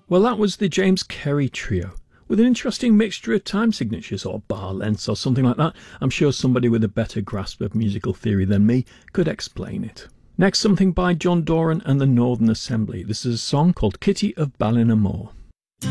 Well, that was the James Kerry Trio, with an interesting mixture of time signatures or bar lengths or something like that. I'm sure somebody with a better grasp of musical theory than me could explain it. Next, something by John Doran and the Northern Assembly. This is a song called Kitty of Ballinamore.